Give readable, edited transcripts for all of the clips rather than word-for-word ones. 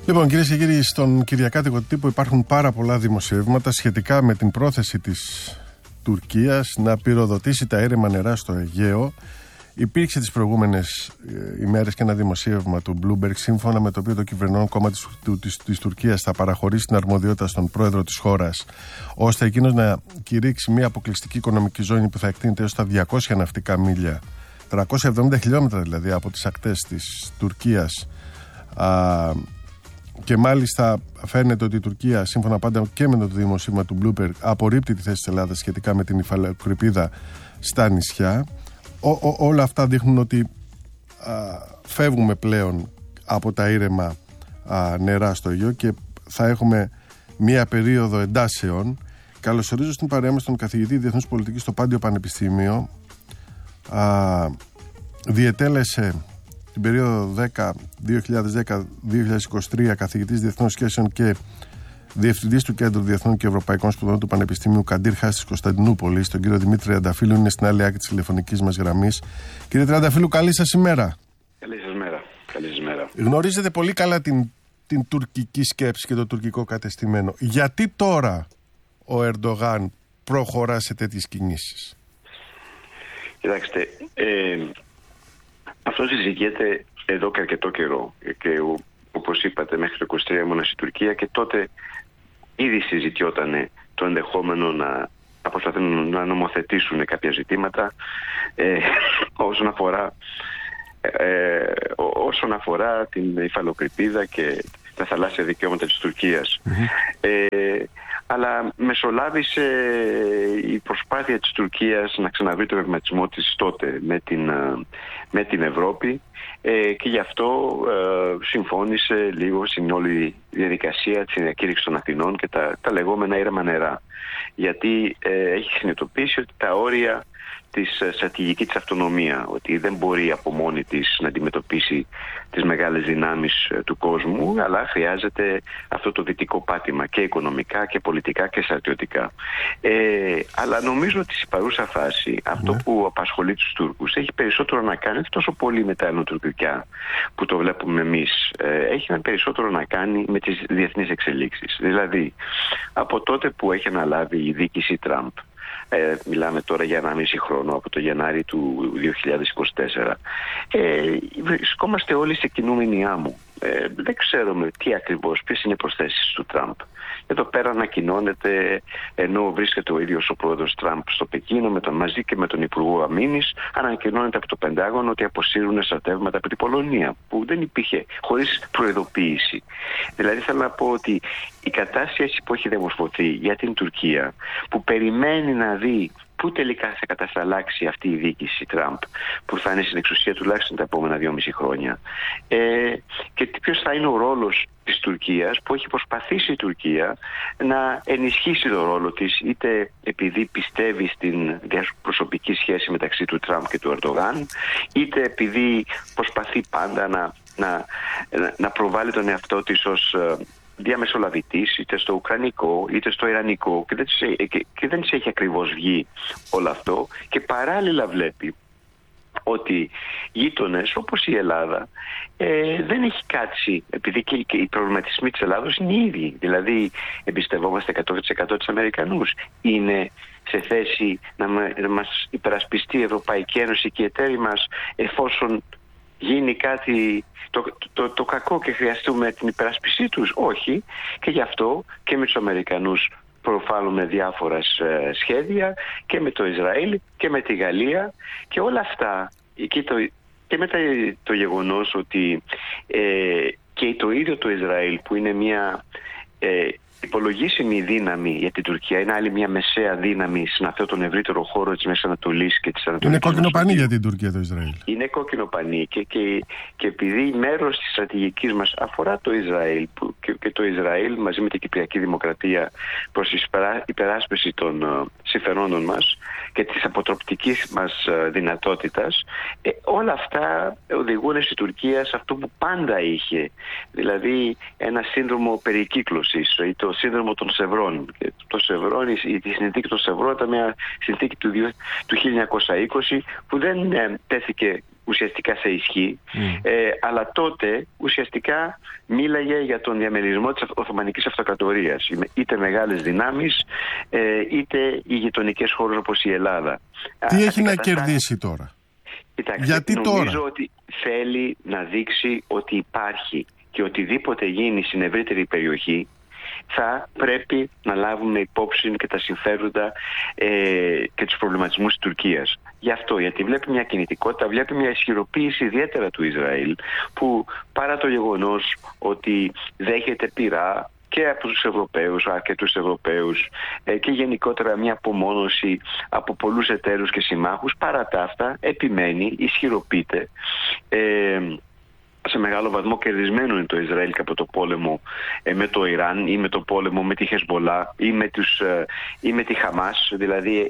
Λοιπόν, κυρίες και κύριοι, στον Κυριακάτικο Τύπο υπάρχουν πάρα πολλά δημοσιεύματα σχετικά με την πρόθεση της Τουρκίας να πυροδοτήσει τα έρημα νερά στο Αιγαίο. Υπήρξε τις προηγούμενες ημέρες και ένα δημοσίευμα του Bloomberg, σύμφωνα με το οποίο το κυβερνών κόμμα της Τουρκίας θα παραχωρήσει την αρμοδιότητα στον πρόεδρο της χώρας, ώστε εκείνος να κηρύξει μια αποκλειστική οικονομική ζώνη που θα εκτείνεται έως τα 200 ναυτικά μίλια, 370 χιλιόμετρα δηλαδή από τις ακτές της Τουρκίας. Και μάλιστα φαίνεται ότι η Τουρκία, σύμφωνα πάντα και με το δημοσίευμα του Bloomberg, απορρίπτει τη θέση της Ελλάδας σχετικά με την υφαλοκρηπίδα στα νησιά. Όλα αυτά δείχνουν ότι φεύγουμε πλέον από τα ήρεμα νερά στο Αιγαίο και θα έχουμε μία περίοδο εντάσεων. Καλωσορίζω στην παρέα μας τον καθηγητή Διεθνούς Πολιτικής στο Πάντιο Πανεπιστήμιο. Διετέλεσε την περίοδο 2010-2023 καθηγητής Διεθνών Σχέσεων και Διευθυντής του Κέντρου Διεθνών και Ευρωπαϊκών Σπουδών του Πανεπιστημίου Καντήρ Χάς της Κωνσταντινούπολης, τον κύριο Δημήτρη Τριανταφύλου, είναι στην άλλη άκρη της τηλεφωνικής μας γραμμής. Κύριε Τριανταφύλου, καλή σας ημέρα. Καλή σας μέρα. Καλή σας μέρα. Γνωρίζετε πολύ καλά την τουρκική σκέψη και το τουρκικό κατεστημένο. Γιατί τώρα ο Ερντογάν προχωρά σε τέτοιες κινήσεις? Κοιτάξτε, αυτό συζητιέται εδώ και αρκετό καιρό και όπως είπατε μέχρι το 23 ήμουνα στη Τουρκία και τότε ήδη συζητιόταν το ενδεχόμενο να προσπαθούν να νομοθετήσουν κάποια ζητήματα όσον αφορά την υφαλοκρηπίδα και τα θαλάσσια δικαιώματα της Τουρκίας. Αλλά μεσολάβησε η προσπάθεια της Τουρκίας να ξαναβρει το ευηματισμό της τότε με την Ευρώπη και γι' αυτό συμφώνησε λίγο στην όλη διαδικασία της διακήρυξης των Αθηνών και τα λεγόμενα ήρεμα νερά. Γιατί έχει συνειδητοποιήσει ότι τα όρια της στρατηγικής της αυτονομία, ότι δεν μπορεί από μόνη της να αντιμετωπίσει τις μεγάλες δυνάμεις του κόσμου, αλλά χρειάζεται αυτό το δυτικό πάτημα και οικονομικά και πολιτικά και στρατιωτικά. Αλλά νομίζω ότι στην παρούσα φάση αυτό που απασχολεί τους Τούρκους έχει περισσότερο να κάνει, όχι τόσο πολύ με τα ελληνοτουρκικά που το βλέπουμε εμείς, έχει περισσότερο να κάνει με τις διεθνείς εξελίξεις. Δηλαδή, από τότε που έχει αναλάβει η δίκηση Τραμπ, μιλάμε τώρα για 1,5 χρόνο, από το Γενάρη του 2024, βρισκόμαστε όλοι σε κινούμενη άμμο. Δεν ξέρουμε τι ακριβώς, ποιες είναι οι προσθέσεις του Τραμπ. Εδώ πέρα ανακοινώνεται, ενώ βρίσκεται ο ίδιος ο πρόεδρος Τραμπ στο Πεκίνο μαζί και με τον Υπουργό Αμήνης, ανακοινώνεται από το Πεντάγωνο ότι αποσύρουν στρατεύματα από την Πολωνία, που δεν υπήρχε, χωρίς προειδοποίηση. Δηλαδή θέλω να πω ότι η κατάσταση που έχει διαμορφωθεί για την Τουρκία, που περιμένει να δει πού τελικά θα κατασταλάξει αυτή η διοίκηση Τραμπ, που θα είναι στην εξουσία τουλάχιστον τα επόμενα 2,5 χρόνια, και ποιος θα είναι ο ρόλος της Τουρκίας, που έχει προσπαθήσει η Τουρκία να ενισχύσει τον ρόλο της, είτε επειδή πιστεύει στην διαπροσωπική σχέση μεταξύ του Τραμπ και του Ερντογάν, είτε επειδή προσπαθεί πάντα να προβάλλει τον εαυτό της ως διαμεσολαβητής, είτε στο Ουκρανικό είτε στο Ιρανικό, και δεν της έχει ακριβώς βγει όλο αυτό, και παράλληλα βλέπει ότι γείτονες όπως η Ελλάδα δεν έχει κάτσει, επειδή και οι προβληματισμοί της Ελλάδος είναι οι ίδιοι. Δηλαδή εμπιστευόμαστε 100% τους Αμερικανούς, είναι σε θέση να μας υπερασπιστεί η Ευρωπαϊκή Ένωση και οι εταίροι μας εφόσον γίνει κάτι το κακό και χρειαστούμε την υπερασπιστή τους? Όχι. Και γι' αυτό και με τους Αμερικανούς προφάλουμε διάφορα σχέδια, και με το Ισραήλ και με τη Γαλλία, και όλα αυτά και μετά το γεγονός ότι και το ίδιο το Ισραήλ, που είναι μια υπολογίσιμη δύναμη για την Τουρκία, είναι άλλη μια μεσαία δύναμη σε αυτόν τον ευρύτερο χώρο της Μέσης Ανατολής και της Ανατολικής. Είναι κόκκινο πανί για την Τουρκία το Ισραήλ. Είναι κόκκινο πανί και επειδή μέρος της στρατηγικής μας αφορά το Ισραήλ, και το Ισραήλ μαζί με την Κυπριακή Δημοκρατία προς υπεράσπιση των συμφερόντων μας και της αποτροπτικής μας δυνατότητας, όλα αυτά οδηγούν στην Τουρκία σε αυτό που πάντα είχε, δηλαδή ένα σύνδρομο περικύκλωσης, το σύνδρομο των Σευρών. Και το Σευρών, η συνθήκη των Σευρών ήταν μια συνθήκη του 1920 που δεν τέθηκε ουσιαστικά σε ισχύ, αλλά τότε ουσιαστικά μίλαγε για τον διαμερισμό της Οθωμανικής Αυτοκρατορίας, είτε μεγάλες δυνάμεις είτε οι γειτονικές χώρες όπως η Ελλάδα. Τι έχει να κερδίσει τώρα? Κοιτάξτε, γιατί νομίζω τώρα? ότι θέλει να δείξει ότι υπάρχει και οτιδήποτε γίνει στην ευρύτερη περιοχή θα πρέπει να λάβουμε υπόψη και τα συμφέροντα και τους προβληματισμούς της Τουρκίας. Γι' αυτό, γιατί βλέπει μια κινητικότητα, βλέπει μια ισχυροποίηση ιδιαίτερα του Ισραήλ, που παρά το γεγονός ότι δέχεται πειρά και από τους Ευρωπαίους, αρκετούς Ευρωπαίους, και γενικότερα μια απομόνωση από πολλούς εταίρους και συμμάχους, παρά τα αυτά επιμένει, ισχυροποιείται. Σε μεγάλο βαθμό κερδισμένο είναι το Ισραήλ και από το πόλεμο με το Ιράν ή με το πόλεμο με τη Χεσμπολά ή με τη Χαμάς. Δηλαδή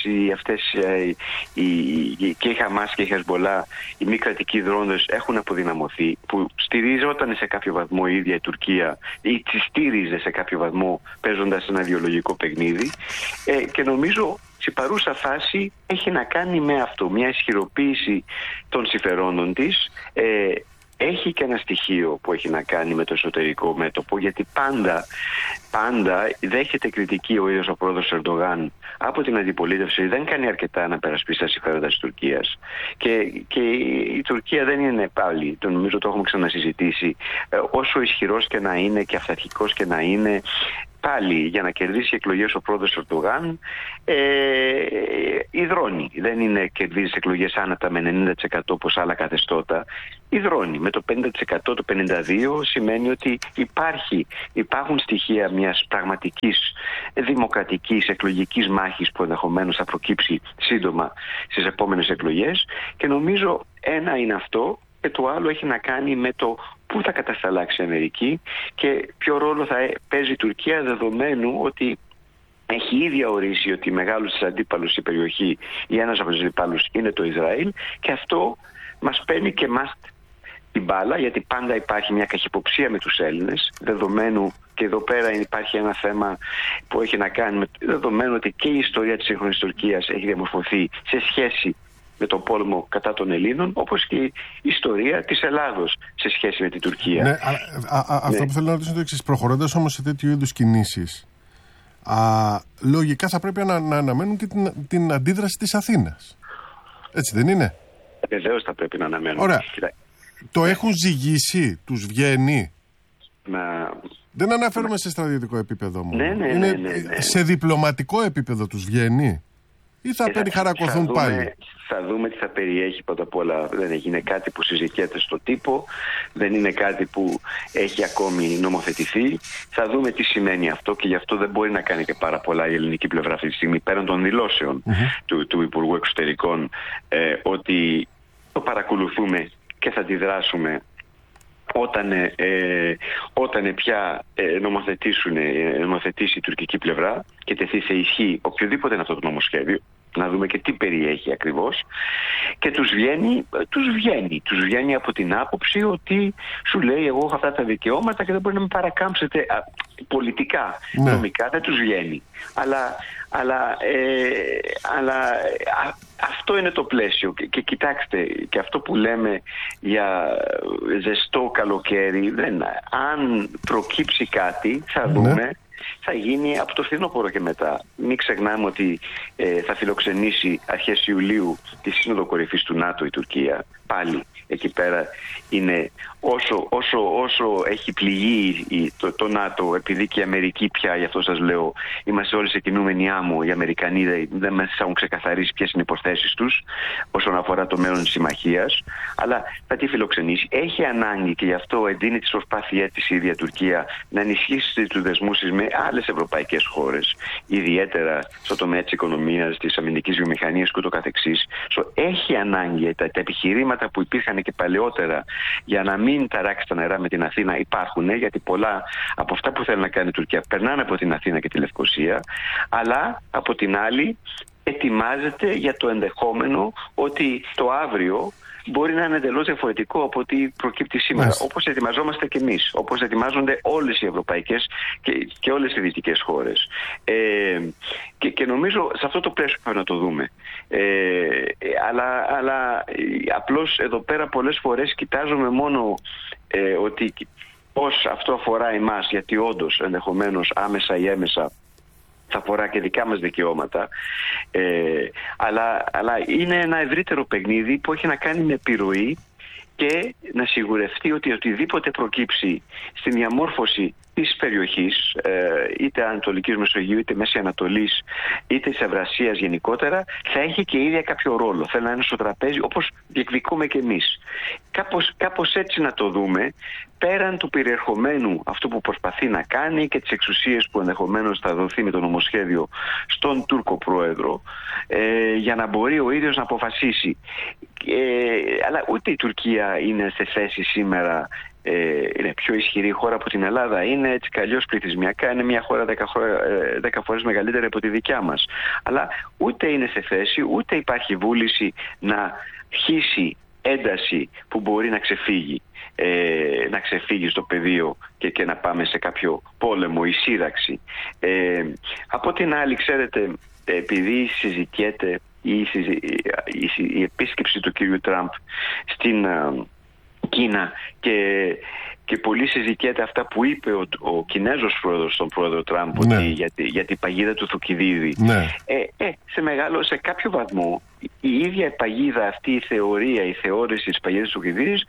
και η Χαμάς και η Χεσμπολά, οι μη κρατικοί δρόντες, έχουν αποδυναμωθεί, που στηρίζονταν σε κάποιο βαθμό η ίδια η Τουρκία ή τη στήριζε σε κάποιο βαθμό παίζοντας ένα ιδεολογικό παιχνίδι, και νομίζω στην παρούσα φάση έχει να κάνει με αυτό, μια ισχυροποίηση των συμφερόντων της. Έχει και ένα στοιχείο που έχει να κάνει με το εσωτερικό μέτωπο, γιατί πάντα δέχεται κριτική ο ίδιος ο πρόεδρος Ερντογάν από την αντιπολίτευση. Δεν κάνει αρκετά να περασπίσει τα συμφέροντα της Τουρκίας. Και η Τουρκία δεν είναι, πάλι, το νομίζω το έχουμε ξανασυζητήσει, όσο ισχυρός και να είναι και αυταρχικός και να είναι, πάλι για να κερδίσει εκλογές ο πρόεδρος Ερντογάν υδρώνει. Δεν είναι κερδίζει εκλογές άνετα με 90% όπως άλλα καθεστώτα. Υδρώνει. Με το 50%, το 52% σημαίνει ότι υπάρχουν στοιχεία μιας πραγματικής δημοκρατικής εκλογικής μάχης που ενδεχομένως θα προκύψει σύντομα στις επόμενες εκλογές, και νομίζω ένα είναι αυτό, και το άλλο έχει να κάνει με το πού θα κατασταλάξει η Αμερική και ποιο ρόλο θα παίζει η Τουρκία, δεδομένου ότι έχει ήδη ορίσει ότι μεγάλος της αντίπαλος στην περιοχή ή ένας από τους αντίπαλους είναι το Ισραήλ, και αυτό μας παίρνει και εμάς την μπάλα, γιατί πάντα υπάρχει μια καχυποψία με τους Έλληνες, δεδομένου, και εδώ πέρα υπάρχει ένα θέμα που έχει να κάνει με δεδομένου ότι και η ιστορία της σύγχρονης Τουρκίας έχει διαμορφωθεί σε σχέση με τον πόλεμο κατά των Ελλήνων, όπως και η ιστορία της Ελλάδος σε σχέση με την Τουρκία. Ναι, αυτό που θέλω να ρωτήσω είναι το εξής. Προχωρώντας όμως σε τέτοιου είδους κινήσεις, λογικά θα πρέπει να αναμένουν και την αντίδραση της Αθήνας. Έτσι δεν είναι? Βεβαίως θα πρέπει να αναμένουν. Ωραία. Το έχουν ζυγίσει, τους βγαίνει? Δεν αναφέρομαι σε στρατιωτικό επίπεδο μόνο. Ναι. Σε διπλωματικό επίπεδο τους βγαίνει? Ή θα περιχαρακωθούν πάλι? Θα δούμε τι θα περιέχει πρώτα απ' όλα. Δεν είναι κάτι που συζητιέται στο τύπο, δεν είναι κάτι που έχει ακόμη νομοθετηθεί. Θα δούμε τι σημαίνει αυτό, και γι' αυτό δεν μπορεί να κάνει και πάρα πολλά η ελληνική πλευρά αυτή τη στιγμή, πέραν των δηλώσεων του Υπουργού Εξωτερικών, ότι το παρακολουθούμε και θα αντιδράσουμε όταν πια νομοθετήσει η τουρκική πλευρά και τεθεί σε ισχύ οποιοδήποτε είναι αυτό το νομοσχέδιο, να δούμε και τι περιέχει ακριβώς, και τους βγαίνει από την άποψη ότι σου λέει εγώ έχω αυτά τα δικαιώματα και δεν μπορεί να με παρακάμψετε πολιτικά, νομικά δεν τους βγαίνει, αλλά αυτό είναι το πλαίσιο, και κοιτάξτε, και αυτό που λέμε για ζεστό καλοκαίρι, αν προκύψει κάτι θα δούμε, θα γίνει από το φθινόπωρο και μετά. Μην ξεχνάμε ότι θα φιλοξενήσει αρχές Ιουλίου τη Σύνοδο Κορυφής του ΝΑΤΟ η Τουρκία. Πάλι εκεί πέρα είναι όσο έχει πληγεί το ΝΑΤΟ, επειδή και η Αμερική πια, γι' αυτό σας λέω, είμαστε όλοι σε κινούμενη άμμο, οι Αμερικανοί δεν μας έχουν ξεκαθαρίσει ποιες είναι οι υποθέσεις τους όσον αφορά το μέλλον της συμμαχίας, αλλά θα τη φιλοξενήσει. Έχει ανάγκη, και γι' αυτό εντείνει τις προσπάθειές της η ίδια Τουρκία να ενισχύσει τους δεσμούς της με άλλες ευρωπαϊκές χώρες, ιδιαίτερα στο τομέα της οικονομίας, της αμυντικής βιομηχανίας και ούτω καθεξής. Έχει ανάγκη, τα επιχειρήματα που υπήρχαν και παλαιότερα για να μην ταράξει τα νερά με την Αθήνα υπάρχουν, γιατί πολλά από αυτά που θέλει να κάνει η Τουρκία περνάνε από την Αθήνα και τη Λευκοσία, αλλά από την άλλη ετοιμάζεται για το ενδεχόμενο ότι το αύριο μπορεί να είναι εντελώς διαφορετικό από ό,τι προκύπτει σήμερα. Όπως ετοιμαζόμαστε κι εμείς, όπως ετοιμάζονται όλες οι ευρωπαϊκές και όλες οι δυτικές χώρες. Και νομίζω σε αυτό το πλαίσιο πρέπει να το δούμε. Αλλά απλώς εδώ πέρα πολλές φορές κοιτάζουμε μόνο ότι πώς αυτό αφορά εμάς, γιατί όντως ενδεχομένως άμεσα ή έμεσα θα αφορά και δικά μας δικαιώματα, αλλά είναι ένα ευρύτερο παιχνίδι που έχει να κάνει με επιρροή και να σιγουρευτεί ότι οτιδήποτε προκύψει στη διαμόρφωση της περιοχής, είτε Ανατολικής Μεσογείου, είτε Μέση Ανατολής, είτε της Ευρασίας γενικότερα, θα έχει και ίδια κάποιο ρόλο. Θέλει να είναι στο τραπέζι όπως διεκδικούμε και εμείς. Κάπως έτσι να το δούμε, πέραν του περιεχομένου αυτού που προσπαθεί να κάνει και τις εξουσίες που ενδεχομένως θα δοθεί με το νομοσχέδιο στον Τούρκο πρόεδρο, για να μπορεί ο ίδιος να αποφασίσει. Αλλά ούτε η Τουρκία είναι σε θέση σήμερα, είναι πιο ισχυρή χώρα από την Ελλάδα, είναι έτσι καλλιώς πληθυσμιακά, είναι μια χώρα 10 φορές μεγαλύτερη από τη δικιά μας. Αλλά ούτε είναι σε θέση, ούτε υπάρχει βούληση να χύσει ένταση που μπορεί να ξεφύγει στο πεδίο και να πάμε σε κάποιο πόλεμο ή σύραξη. Από την άλλη, ξέρετε, επειδή συζητιέται η επίσκεψη του κυρίου Τραμπ στην Κίνα και πολύ συζητιέται αυτά που είπε ο Κινέζος πρόεδρος στον πρόεδρο Τραμπ, για την παγίδα του Θουκυδίδη. Σε κάποιο βαθμό η ίδια παγίδα αυτή, η θεώρηση της παγίδας του Θουκυδίδης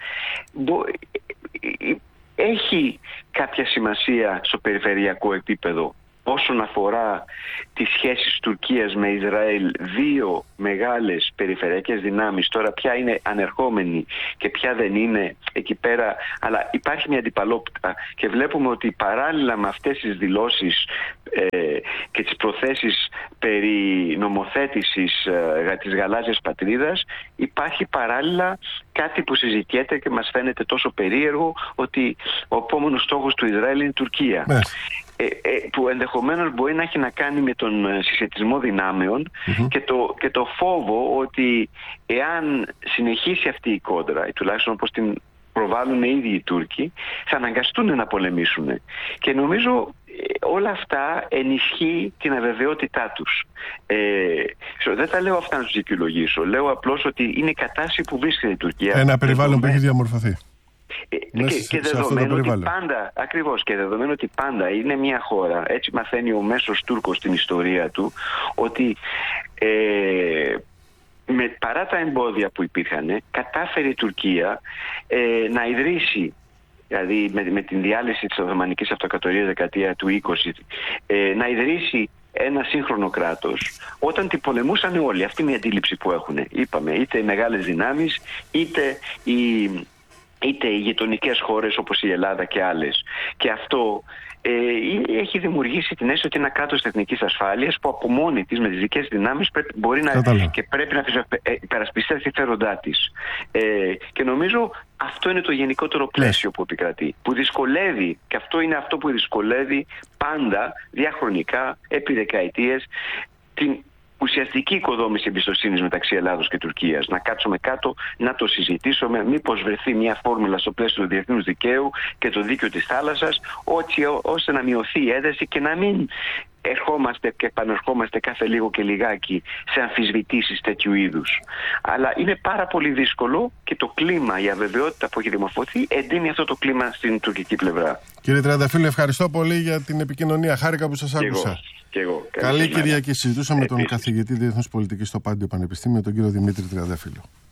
έχει κάποια σημασία στο περιφερειακό επίπεδο όσον αφορά τις σχέσεις Τουρκίας με Ισραήλ. Δύο μεγάλες περιφερειακές δυνάμεις, τώρα ποια είναι ανερχόμενη και ποια δεν είναι εκεί πέρα, αλλά υπάρχει μια αντιπαλότητα και βλέπουμε ότι παράλληλα με αυτές τις δηλώσεις και τις προθέσεις περί νομοθέτησης της γαλάζιας πατρίδας, υπάρχει παράλληλα κάτι που συζητιέται και μας φαίνεται τόσο περίεργο, ότι ο επόμενος στόχος του Ισραήλ είναι η Τουρκία. Που ενδεχομένως μπορεί να έχει να κάνει με τον συσχετισμό δυνάμεων και το φόβο ότι εάν συνεχίσει αυτή η κόντρα, ή τουλάχιστον όπως την προβάλλουν οι ίδιοι οι Τούρκοι, θα αναγκαστούν να πολεμήσουν. Και νομίζω όλα αυτά ενισχύει την αβεβαιότητά τους. Δεν τα λέω αυτά να τους δικαιολογήσω. Λέω απλώς ότι είναι η κατάσταση που βρίσκεται η Τουρκία. Ένα περιβάλλον που έχει διαμορφωθεί. Και δεδομένου ότι πάντα, ακριβώς, και δεδομένου ότι πάντα είναι μια χώρα, έτσι μαθαίνει ο μέσος Τούρκος στην ιστορία του, ότι παρά τα εμπόδια που υπήρχαν, κατάφερε η Τουρκία να ιδρύσει, δηλαδή με την διάλυση της Οθωμανικής Αυτοκρατορίας δεκαετία του 20, να ιδρύσει ένα σύγχρονο κράτος, όταν την πολεμούσαν όλοι. Αυτή είναι η αντίληψη που έχουν. Είπαμε, είτε οι μεγάλες δυνάμεις, είτε οι γειτονικές χώρες όπως η Ελλάδα και άλλες. Και αυτό έχει δημιουργήσει την αίσθηση ότι είναι ένα κράτος εθνικής ασφάλειας που από μόνη της με τις δικές δυνάμεις πρέπει να υπερασπιστεί τα συμφέροντά της. Και νομίζω αυτό είναι το γενικότερο πλαίσιο που επικρατεί, που δυσκολεύει, και αυτό είναι αυτό που δυσκολεύει πάντα διαχρονικά επί δεκαετίες την ουσιαστική οικοδόμηση εμπιστοσύνης μεταξύ Ελλάδος και Τουρκίας. Να κάτσουμε κάτω, να το συζητήσουμε, μήπως βρεθεί μια φόρμουλα στο πλαίσιο του διεθνούς δικαίου και το δίκαιο της θάλασσας, ώστε να μειωθεί η ένταση και να μην ερχόμαστε και επανερχόμαστε κάθε λίγο και λιγάκι σε αμφισβητήσεις τέτοιου είδους. Αλλά είναι πάρα πολύ δύσκολο και το κλίμα, η αβεβαιότητα που έχει δημορφωθεί εντείνει αυτό το κλίμα στην τουρκική πλευρά. Κύριε Τριανταφύλλου, ευχαριστώ πολύ για την επικοινωνία. Χάρηκα που σας άκουσα. Και εγώ. Καλή Κυριακή. Συζητούσαμε με τον καθηγητή Διεθνούς Πολιτικής στο Πάντιο Πανεπιστήμιο, τον κύριο Δημήτρη Τριανταφύλλου.